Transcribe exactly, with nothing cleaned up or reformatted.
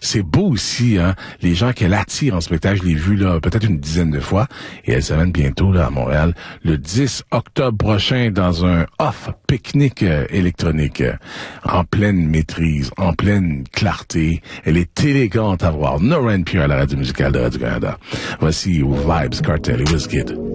c'est beau aussi, hein. Les gens qu'elle attire en spectacle, je l'ai vu, là, peut-être une dizaine de fois. Et elle s'amène bientôt, là, à Montréal, le dix octobre prochain, dans un off pique-nique euh, électronique, euh, en pleine maîtrise, en pleine clarté. Elle est élégante à voir. Nora En Pure à la radio musicale de Radio-Canada. Voici Vibes, Cartel et Wizkid.